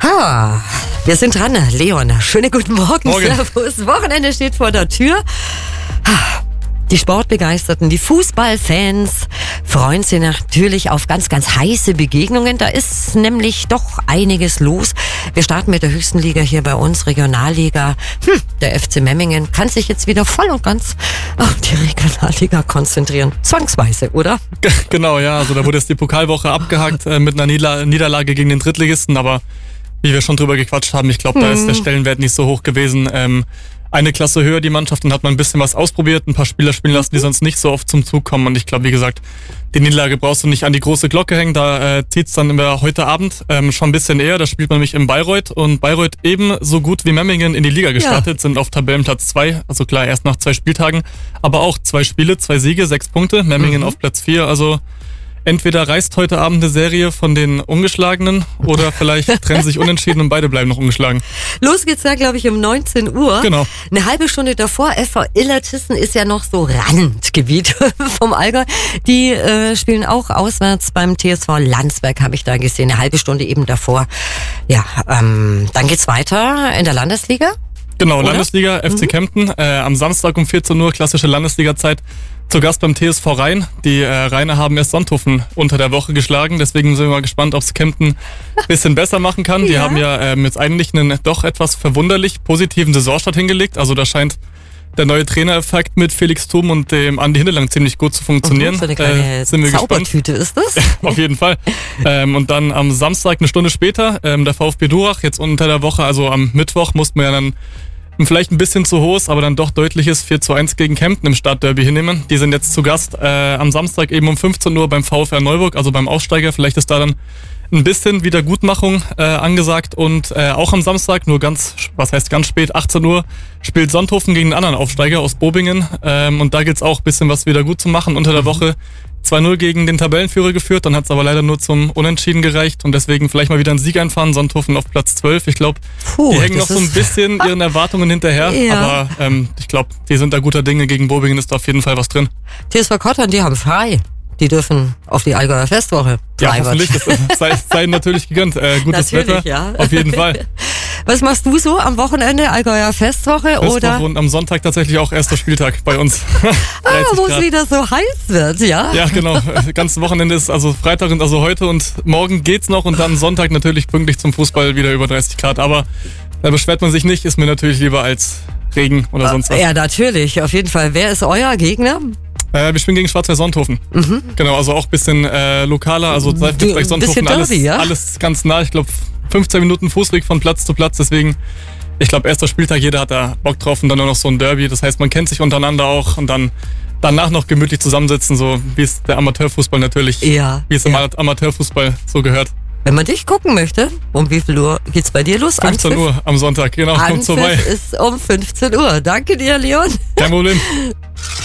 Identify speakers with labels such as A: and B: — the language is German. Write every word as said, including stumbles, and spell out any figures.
A: Ha, wir sind dran, Leon. Schönen guten Morgen.
B: Morgen.
A: Servus. Wochenende steht vor der Tür. Ha, die Sportbegeisterten, die Fußballfans freuen sich natürlich auf ganz, ganz heiße Begegnungen. Da ist nämlich doch einiges los. Wir starten mit der höchsten Liga hier bei uns, Regionalliga. Hm, der F C Memmingen kann sich jetzt wieder voll und ganz auf die Regionalliga konzentrieren. Zwangsweise, oder?
B: Genau, ja. Also da wurde jetzt die Pokalwoche abgehakt äh, mit einer Niederla- Niederlage gegen den Drittligisten. Aber wie wir schon drüber gequatscht haben, ich glaube, da ist der Stellenwert nicht so hoch gewesen. Ähm, eine Klasse höher die Mannschaft und hat man ein bisschen was ausprobiert, ein paar Spieler spielen lassen, die sonst nicht so oft zum Zug kommen. Und ich glaube, wie gesagt, die Niederlage brauchst du nicht an die große Glocke hängen. Da äh, zieht's dann immer heute Abend ähm, schon ein bisschen eher. Da spielt man nämlich in Bayreuth. Und Bayreuth eben so gut wie Memmingen in die Liga gestartet, ja. Sind auf Tabellenplatz zwei. Also klar, erst nach zwei Spieltagen. Aber auch zwei Spiele, zwei Siege, sechs Punkte. Memmingen mhm. auf Platz vier. Also entweder reißt heute Abend eine Serie von den Ungeschlagenen oder vielleicht trennen sich unentschieden und beide bleiben noch ungeschlagen.
A: Los geht's ja, glaube ich, um neunzehn Uhr.
B: Genau.
A: Eine halbe Stunde davor, F V Illertissen ist ja noch so Randgebiet vom Allgäu. Die äh, spielen auch auswärts beim T S V Landsberg, habe ich da gesehen. Eine halbe Stunde eben davor. Ja, ähm, dann geht's weiter in der Landesliga.
B: Genau,
A: Oder?
B: Landesliga, F C mhm. Kempten. Äh, am Samstag um vierzehn Uhr, klassische Landesliga-Zeit. Zu Gast beim T S V Rhein. Die äh, Rheiner haben erst Sonthofen unter der Woche geschlagen. Deswegen sind wir mal gespannt, ob es Kempten ein bisschen besser machen kann. Die
A: ja.
B: haben ja ähm, jetzt eigentlich einen doch etwas verwunderlich positiven Saisonstart hingelegt. Also da scheint der neue Trainereffekt mit Felix Thum und dem Andi Hindelang ziemlich gut zu funktionieren.
A: Mhm, so eine kleine
B: äh, sind wir
A: Zaubertüte
B: gespannt.
A: Ist das?
B: Auf jeden Fall. ähm, und dann am Samstag, eine Stunde später, ähm, der VfB Durach, jetzt unter der Woche, also am Mittwoch, mussten wir ja dann vielleicht ein bisschen zu hohes, aber dann doch deutliches vier zu eins gegen Kempten im Stadtderby hinnehmen. Die sind jetzt zu Gast äh, am Samstag eben um fünfzehn Uhr beim VfR Neuburg, also beim Aufsteiger. Vielleicht ist da dann ein bisschen Wiedergutmachung äh, angesagt. Und äh, auch am Samstag, nur ganz, was heißt ganz spät, achtzehn Uhr, spielt Sonthofen gegen einen anderen Aufsteiger aus Bobingen. Ähm, und da gibt's auch ein bisschen was wieder gut zu machen. Unter der Woche zwei null gegen den Tabellenführer geführt, dann hat's aber leider nur zum Unentschieden gereicht und deswegen vielleicht mal wieder einen Sieg einfahren. Sonthofen auf Platz zwölf. Ich glaube, die hängen noch so ein bisschen ihren Erwartungen hinterher, ja. aber ähm, ich glaube, die sind da guter Dinge. Gegen Bobingen ist da auf jeden Fall was drin.
A: T S V Kottern, die haben frei. Die dürfen auf die Allgäuer Festwoche.
B: Ja, hoffentlich. Das sei, sei natürlich gegönnt. Äh, gutes
A: natürlich,
B: Wetter,
A: ja.
B: Auf jeden Fall.
A: Was machst du so am Wochenende? Allgäuer Festwoche,
B: Festwoche
A: oder?
B: Und am Sonntag tatsächlich auch erster Spieltag bei uns.
A: ah, wo es wieder so heiß wird, ja?
B: Ja, genau. Das ganze Wochenende ist also Freitag und also heute und morgen geht's noch und dann Sonntag natürlich pünktlich zum Fußball wieder über dreißig Grad. Aber da beschwert man sich nicht, ist mir natürlich lieber als Regen oder sonst was.
A: Ja, natürlich, auf jeden Fall. Wer ist euer Gegner?
B: Äh, wir spielen gegen Schwarzweiß Sonthofen. Mhm. Genau, also auch ein bisschen äh, lokaler, also Seifried Sonthofen, alles, Derby, ja? alles ganz nah. Ich glaube, fünfzehn Minuten Fußweg von Platz zu Platz, deswegen, ich glaube, erster Spieltag, jeder hat da Bock drauf und dann nur noch so ein Derby. Das heißt, man kennt sich untereinander auch und dann danach noch gemütlich zusammensitzen, so wie es der Amateurfußball natürlich,
A: ja,
B: wie es
A: ja.
B: im Amateurfußball so gehört.
A: Wenn man dich gucken möchte, um wie viel Uhr geht's bei dir los?
B: fünfzehn Uhr am Sonntag, genau, kommt vorbei.
A: Ist um fünfzehn Uhr. Danke dir, Leon.
B: Kein Problem.